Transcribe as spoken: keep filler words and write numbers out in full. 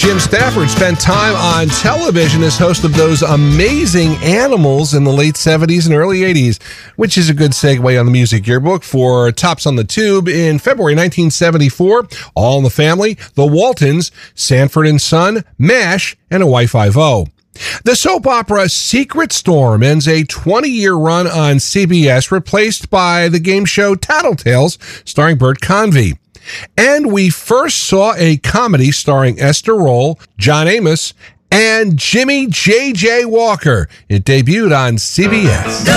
Jim Stafford spent time on television as host of those amazing Animals in the late seventies and early eighties, which is a good segue on the Music Yearbook for Tops on the Tube in February nineteen seventy-four. All in the Family, The Waltons, Sanford and Son, MASH, and Hawaii Five-O. The soap opera Secret Storm ends a twenty-year run on C B S, replaced by the game show Tattletales, starring Bert Convy. And we first saw a comedy starring Esther Roll, John Amos, and Jimmy J J. Walker. It debuted on C B S.